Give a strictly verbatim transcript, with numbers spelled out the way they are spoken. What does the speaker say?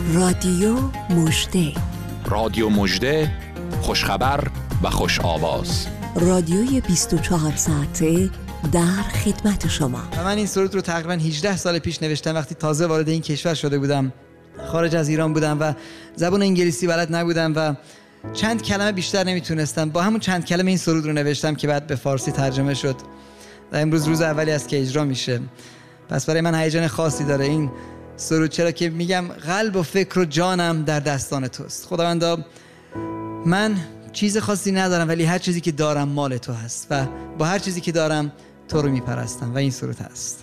رادیو مژده، رادیو مژده، خوشخبر و خوش آواز. رادیوی بیست و چهار ساعته در خدمت شما. و من این سرود رو تقریبا هجده سال پیش نوشتم وقتی تازه وارد این کشور شده بودم. خارج از ایران بودم و زبان انگلیسی بلد نبودم و چند کلمه بیشتر نمیتونستم. با همون چند کلمه این سرود رو نوشتم که بعد به فارسی ترجمه شد و امروز روز اولی است که اجرا میشه. پس برای من هیجان خاصی داره این سرود، چرا که میگم قلب و فکر و جانم در دستان توست. خداوندا، من چیز خاصی ندارم ولی هر چیزی که دارم مال تو هست و با هر چیزی که دارم تو رو میپرستم و این سرود هست.